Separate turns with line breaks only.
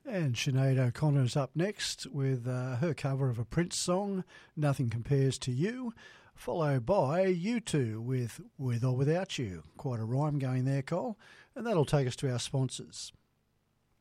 And Sinead O'Connor's up next with her cover of a Prince song, Nothing Compares to You, followed by U2 with or Without You. Quite a rhyme going there, Cole. And that'll take us to our sponsors.